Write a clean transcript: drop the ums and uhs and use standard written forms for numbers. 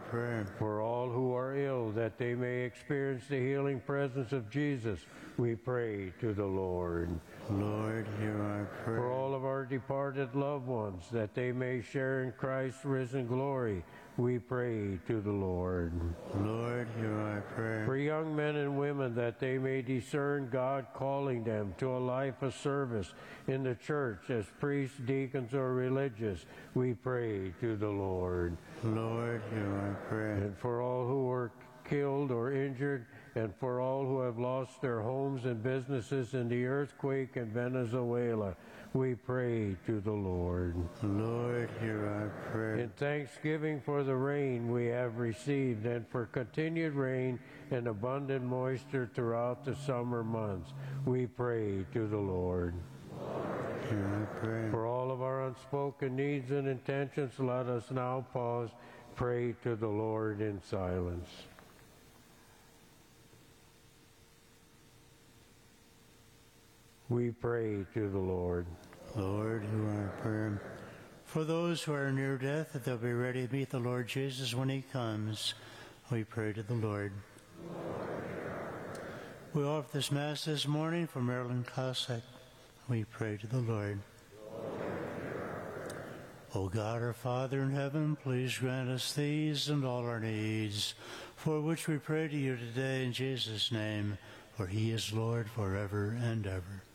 prayer. For all who are ill, that they may experience the healing presence of Jesus, we pray to the Lord. Lord, hear our prayer. For all of our departed loved ones, that they may share in Christ's risen glory, we pray to the Lord. Lord, hear our prayer. For young men and women, that they may discern God calling them to a life of service in the church as priests, deacons, or religious, we pray to the Lord. Lord, hear our prayer. And for all who were killed or injured, and for all who have lost their homes and businesses in the earthquake in Venezuela, we pray to the Lord. Lord, hear our prayer. In thanksgiving for the rain we have received, and for continued rain and abundant moisture throughout the summer months, we pray to the Lord. Hear our prayer. For all of our unspoken needs and intentions, let us now pause, pray to the Lord in silence. We pray to the Lord. Lord, hear our prayer. For those who are near death, that they'll be ready to meet the Lord Jesus when he comes, we pray to the Lord. We offer this Mass this morning for Marilyn Cossack. We pray to the Lord. O God, our Father in heaven, please grant us these and all our needs, for which we pray to you today in Jesus' name, for he is Lord forever and ever.